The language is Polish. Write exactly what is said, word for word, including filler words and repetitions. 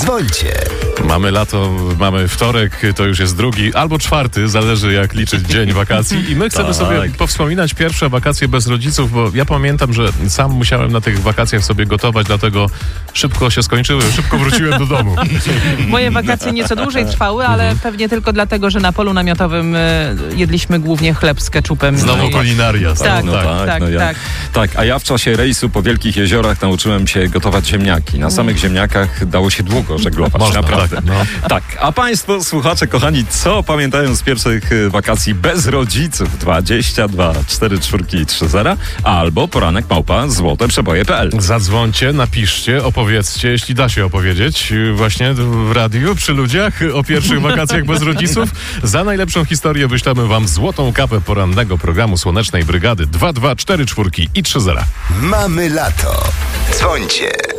Dzwońcie. Mamy lato, mamy wtorek, to już jest drugi albo czwarty, zależy jak liczyć dzień wakacji i my chcemy Tak. sobie powspominać pierwsze wakacje bez rodziców, bo ja pamiętam, że sam musiałem na tych wakacjach sobie gotować, dlatego szybko się skończyły, szybko wróciłem do domu. Moje wakacje nieco dłużej trwały, ale pewnie tylko dlatego, że na polu namiotowym e, jedliśmy głównie chleb z keczupem. Znowu I- kulinaria. Tak, No tak, tak, no ja, tak. tak, a ja w czasie rejsu po Wielkich Jeziorach nauczyłem się gotować ziemniaki. Na samych ziemniakach dało się długo żeglować, Można, naprawdę. tak, no. Tak, a państwo, słuchacze, kochani, co pamiętają z pierwszych y, wakacji bez rodziców? dwadzieścia dwa cztery cztery trzy zero albo poranek małpa złote przeboje kropka p l. Zadzwońcie, napiszcie, opowiedzcie, jeśli da się opowiedzieć, yy, właśnie w radiu, przy ludziach, o pierwszych wakacjach bez rodziców. Za najlepszą historię wyślemy wam złotą kapę porannego programu Słonecznej Brygady dwa dwa cztery cztery i trzy zero. Mamy lato. Dzwońcie.